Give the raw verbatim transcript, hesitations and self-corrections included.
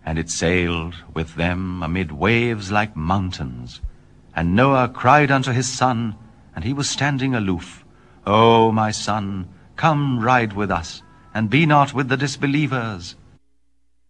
And it sailed with them amid waves like mountains. And Noah cried unto his son, and he was standing aloof, O my son, come ride with us, and be not with the disbelievers.